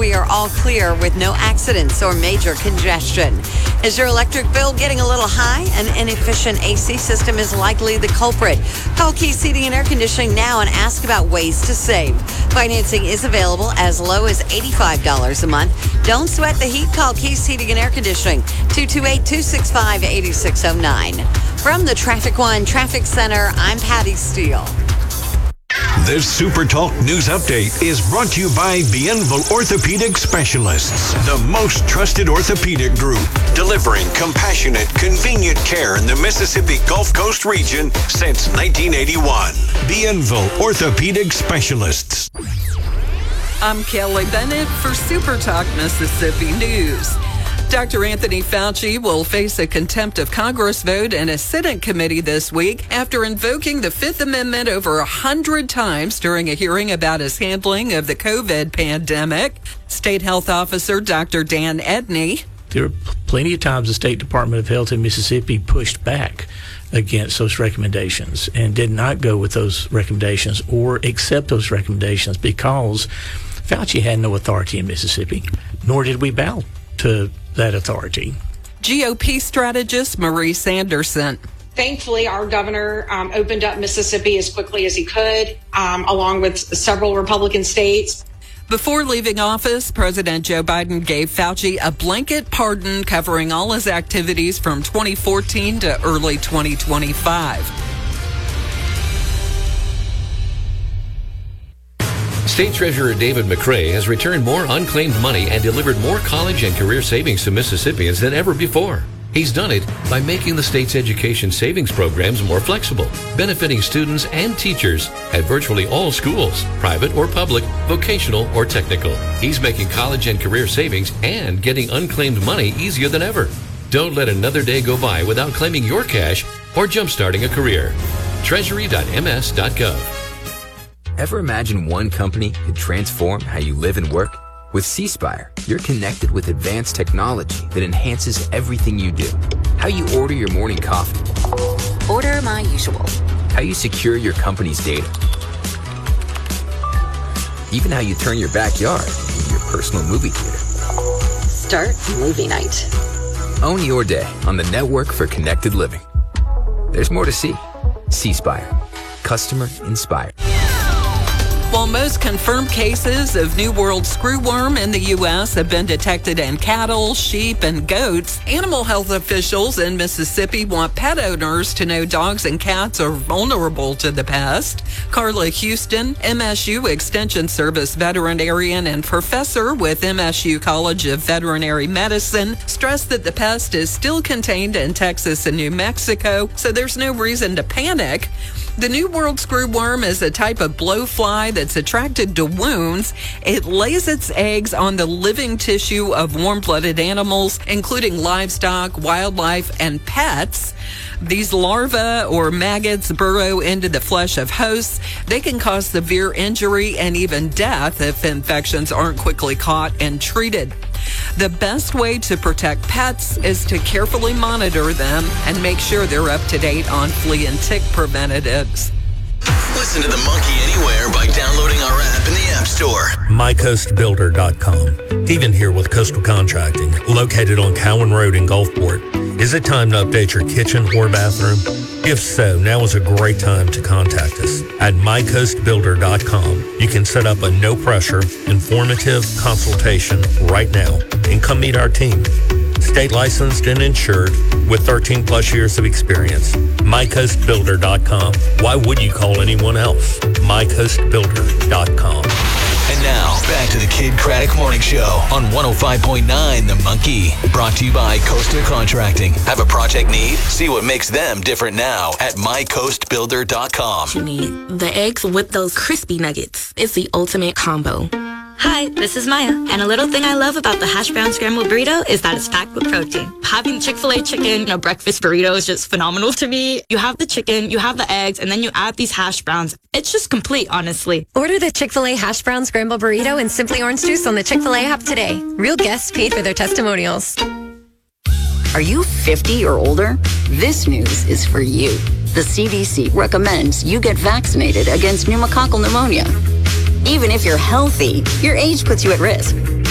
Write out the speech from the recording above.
we are all clear with no accidents or major congestion. Is your electric bill getting a little high? An inefficient AC system is likely the culprit. Call Keys Heating and Air Conditioning now and ask about ways to save. Financing is available as low as $85 a month. Don't sweat the heat. Call Keys Heating and Air Conditioning, 228-265-8609. From the Traffic One Traffic Center, I'm Patty Steele. This Super Talk News Update is brought to you by Bienville Orthopedic Specialists, the most trusted orthopedic group, delivering compassionate, convenient care in the Mississippi Gulf Coast region since 1981. Bienville Orthopedic Specialists. I'm Kelly Bennett for Super Talk Mississippi News. Dr. Anthony Fauci will face a contempt of Congress vote in a Senate committee this week after invoking the Fifth Amendment over 100 times during a hearing about his handling of the COVID pandemic. State Health Officer Dr. Dan Edney. There were plenty of times the State Department of Health in Mississippi pushed back against those recommendations and did not go with those recommendations or accept those recommendations because Fauci had no authority in Mississippi, nor did we bow to that authority. GOP strategist Marie Sanderson. Thankfully, our governor opened up Mississippi as quickly as he could, along with several Republican states. Before leaving office, President Joe Biden gave Fauci a blanket pardon covering all his activities from 2014 to early 2025. State Treasurer David McRae has returned more unclaimed money and delivered more college and career savings to Mississippians than ever before. He's done it by making the state's education savings programs more flexible, benefiting students and teachers at virtually all schools, private or public, vocational or technical. He's making college and career savings and getting unclaimed money easier than ever. Don't let another day go by without claiming your cash or jumpstarting a career. Treasury.ms.gov. Ever imagine one company could transform how you live and work? With C-Spire, you're connected with advanced technology that enhances everything you do. How you order your morning coffee. Order my usual. How you secure your company's data. Even how you turn your backyard into your personal movie theater. Start movie night. Own your day on the network for connected living. There's more to see. C-Spire. Customer inspired. While most confirmed cases of New World screwworm in the U.S. have been detected in cattle, sheep, and goats, animal health officials in Mississippi want pet owners to know dogs and cats are vulnerable to the pest. Carla Houston, MSU Extension Service veterinarian and professor with MSU College of Veterinary Medicine, stressed that the pest is still contained in Texas and New Mexico, so there's no reason to panic. The New World screwworm is a type of blowfly that's attracted to wounds. It lays its eggs on the living tissue of warm-blooded animals, including livestock, wildlife, and pets. These larvae or maggots burrow into the flesh of hosts. They can cause severe injury and even death if infections aren't quickly caught and treated. The best way to protect pets is to carefully monitor them and make sure they're up to date on flea and tick preventatives. Listen to The Monkey anywhere by downloading our app in the App Store. MyCoastBuilder.com. Even here with Coastal Contracting, located on Cowan Road in Gulfport. Is it time to update your kitchen or bathroom? If so, now is a great time to contact us. At MyCoastBuilder.com, you can set up a no-pressure, informative consultation right now and come meet our team. State licensed and insured with 13 plus years of experience. MyCoastBuilder.com. Why would you call anyone else? MyCoastBuilder.com. And now, back to the Kid Craddock Morning Show on 105.9 The Monkey. Brought to you by Coastal Contracting. Have a project need? See what makes them different now at MyCoastBuilder.com. You need the eggs with those crispy nuggets. It's the ultimate combo. Hi, this is Maya, and a little thing I love about the hash brown scrambled burrito is that it's packed with protein. Having Chick-fil-A chicken in a breakfast burrito is just phenomenal to me. You have the chicken, you have the eggs, and then you add these hash browns. It's just complete, honestly. Order the Chick-fil-A hash brown scrambled burrito and Simply Orange Juice on the Chick-fil-A app today. Real guests paid for their testimonials. Are you 50 or older? This news is for you. The CDC recommends you get vaccinated against pneumococcal pneumonia. Even if you're healthy, your age puts you at risk.